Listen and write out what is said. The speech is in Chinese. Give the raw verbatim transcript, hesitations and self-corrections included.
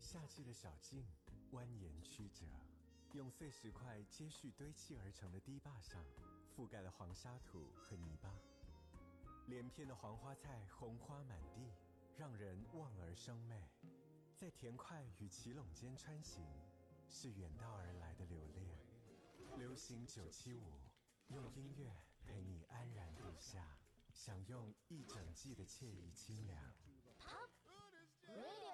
夏季的小径蜿蜒曲折，用碎石块接续堆砌而成的堤坝上，覆盖了黄沙土和泥巴。连片的黄花菜红花满地，让人望而生媚。在田块与奇垄间穿行，是远道而来的留恋。流行九七五，用音乐陪你安然度夏，享用一整季的惬意清凉。